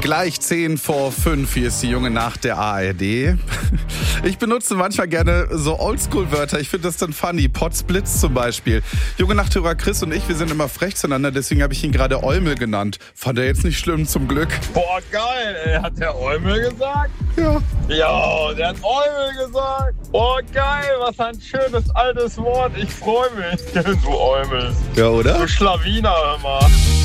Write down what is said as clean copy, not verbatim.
Gleich 10 vor 5, hier ist die junge Nacht der ARD. Ich benutze manchmal gerne so Oldschool-Wörter, ich finde das dann funny. Potzblitz zum Beispiel. Junge Nachthörer Chris und ich, wir sind immer frech zueinander, deswegen habe ich ihn gerade Eumel genannt. Fand er jetzt nicht schlimm, zum Glück. Boah, geil, ey. Hat der Eumel gesagt? Ja. Ja, der hat Eumel gesagt. Boah, geil, was ein schönes altes Wort. Ich freue mich. Du Eumel. Ja, oder? Du Schlawiner, hör mal.